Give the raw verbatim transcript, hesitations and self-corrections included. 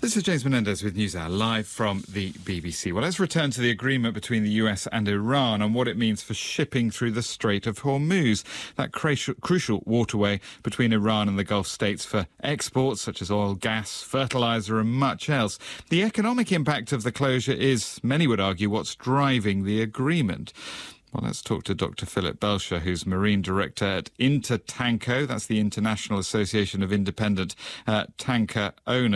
This is James Menendez with NewsHour, live from the B B C. Well, let's return to the agreement between the U S and Iran and what it means for shipping through the Strait of Hormuz, that crucial, crucial waterway between Iran and the Gulf states for exports such as oil, gas, fertilizer and much else. The economic impact of the closure is, many would argue, what's driving the agreement. Well, let's talk to Doctor Philip Belcher, who's Marine Director at Intertanko. That's the International Association of Independent uh, Tanker Owners.